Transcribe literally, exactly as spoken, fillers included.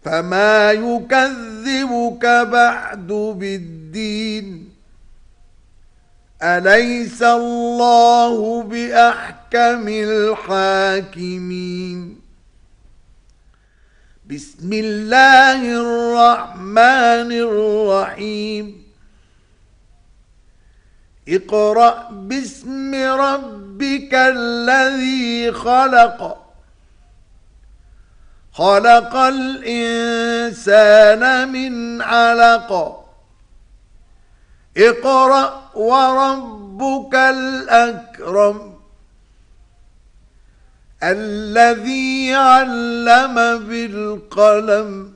فما يكذبك بعد بالدين أليس الله بأحكم الحاكمين بسم الله الرحمن الرحيم اقرأ باسم ربك الذي خلق خلق الإنسان من علق اقرأ وربك الأكرم الذي علم بالقلم